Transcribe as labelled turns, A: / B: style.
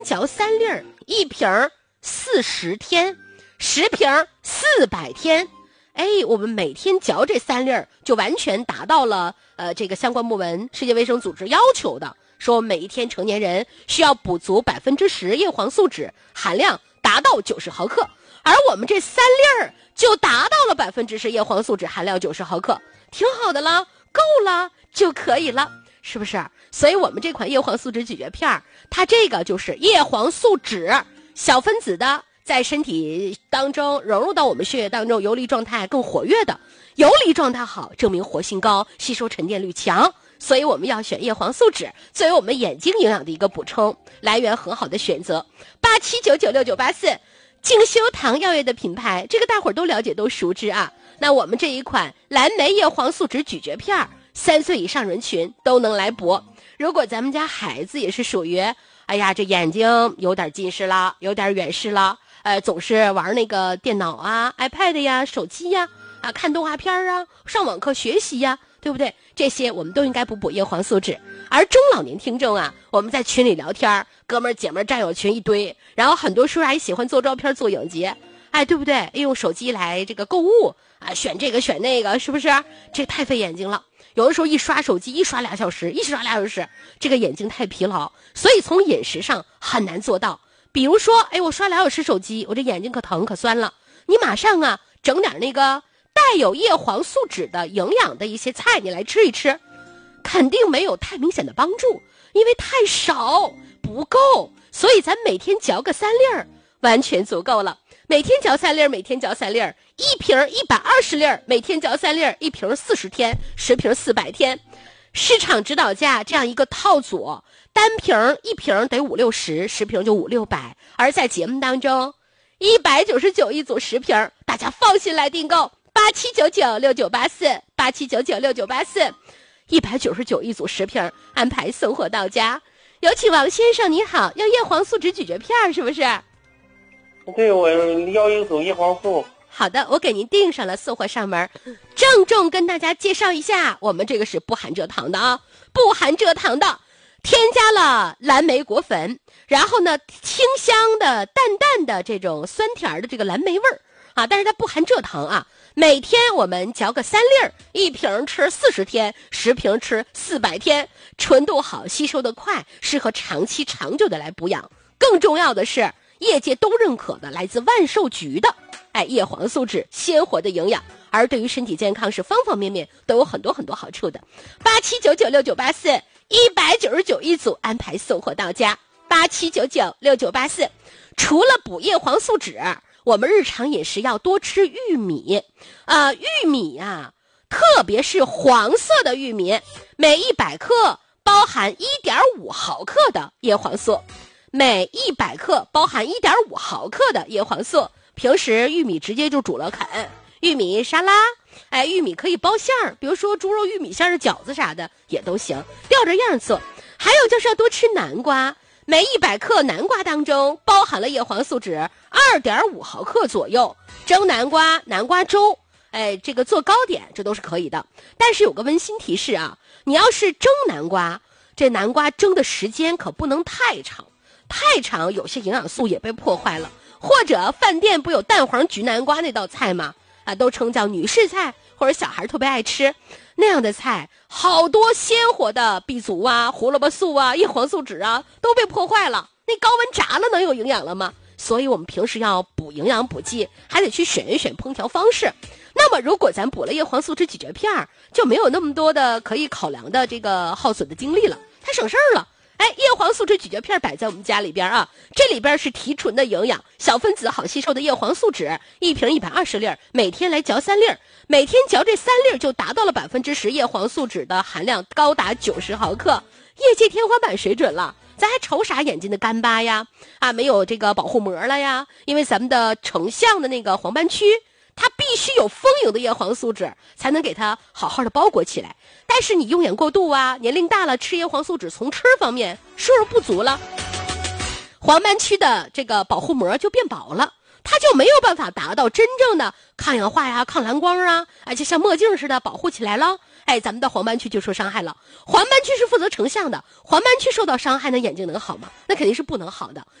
A: 嚼3粒儿，1瓶40天，10瓶400天。我们每天嚼这3粒儿，就完全达到了这个相关部门世界卫生组织要求的，说每一天成年人需要补足10%叶黄素酯含量达到90毫克，而我们这3粒儿就达到了10%叶黄素酯含量90毫克，挺好的了，够了就可以了，是不是？所以我们这款叶黄素酯咀嚼片，它这个就是叶黄素酯小分子的，在身体当中融入到我们血液当中，游离状态更活跃的，游离状态好，证明活性高，吸收沉淀率强，所以我们要选叶黄素酯作为我们眼睛营养的一个补充来源，很好的选择。87996984静修堂药业的品牌，这个大伙儿都了解都熟知啊。那我们这一款蓝莓叶黄素酯咀嚼片，3岁以上人群都能来补。如果咱们家孩子也是属于这眼睛有点近视了，有点远视了，总是玩那个电脑啊 iPad 呀手机呀看动画片啊，上网课学习呀，对不对？这些我们都应该补叶黄素酯。而中老年听众我们在群里聊天，哥们儿姐们儿战友群一堆，然后很多叔叔阿姨喜欢做照片做影集，对不对？用手机来这个购物选这个选那个，是不是？这太费眼睛了。有的时候一刷手机一刷2小时，这个眼睛太疲劳，所以从饮食上很难做到。比如说我刷2小时手机，我这眼睛可疼可酸了，你马上整点那个带有叶黄素酯的营养的一些菜，你来吃一吃，肯定没有太明显的帮助，因为太少不够，所以咱每天嚼个3粒儿完全足够了。每天嚼3粒儿，每天嚼3粒儿，1瓶120粒儿，每天嚼3粒儿，1瓶40天，10瓶400天。市场指导价这样一个套组，单瓶1瓶得560，10瓶就500-600，而在节目当中199一组10瓶，大家放心来订购，87996984，87996984，199一组10瓶，安排送货到家。有请王先生，你好，要叶黄素酯咀嚼片是不是？
B: 对，我要一组叶黄素。
A: 好的，我给您订上了，送货上门。郑重跟大家介绍一下，我们这个是不含蔗糖的不含蔗糖的，添加了蓝莓果粉，然后呢清香的淡淡的这种酸甜的这个蓝莓味儿但是它不含蔗糖每天我们嚼个3粒儿，1瓶吃40天，10瓶吃400天，纯度好，吸收的快，适合长期长久的来补养。更重要的是业界都认可的来自万寿菊的叶黄素酯，鲜活的营养，而对于身体健康是方方面面都有很多很多好处的。87996984，199一组，安排送货到家。87996984。除了补叶黄素酯，我们日常饮食要多吃玉米玉米特别是黄色的玉米，每100克包含1.5毫克的叶黄素，每100克包含1.5毫克的叶黄素。平时玉米直接就煮了啃，玉米沙拉，玉米可以包馅儿，比如说猪肉玉米馅的饺子啥的也都行，吊着样做。还有就是要多吃南瓜，每100克南瓜当中包含了叶黄素酯2.5毫克左右，蒸南瓜、南瓜粥，这个做糕点这都是可以的。但是有个温馨提示你要是蒸南瓜，这南瓜蒸的时间可不能太长，太长有些营养素也被破坏了。或者饭店不有蛋黄焗南瓜那道菜吗？都称叫女士菜，或者小孩特别爱吃那样的菜，好多鲜活的 B 族胡萝卜素叶黄素酯都被破坏了，那高温炸了能有营养了吗？所以我们平时要补营养补剂，还得去选一选烹调方式。那么如果咱补了叶黄素酯咀嚼片，就没有那么多的可以考量的这个耗损的精力了，它省事儿了。叶黄素酯咀嚼片摆在我们家里边这里边是提纯的营养，小分子好吸收的叶黄素酯，1瓶120粒，每天来嚼3粒，每天嚼这3粒就达到了10%叶黄素酯的含量，高达90毫克，业界天花板水准了。咱还愁啥眼睛的干巴呀没有这个保护膜了呀？因为咱们的成像的那个黄斑区，它必须有丰盈的叶黄素酯才能给它好好的包裹起来。但是你用眼过度年龄大了，吃叶黄素酯从吃方面摄入不足了，黄斑区的这个保护膜就变薄了，它就没有办法达到真正的抗氧化抗蓝光就像墨镜似的保护起来了。 哎，咱们的黄斑区就受伤害了。黄斑区是负责成像的，黄斑区受到伤害呢，眼睛能好吗？那肯定是不能好的。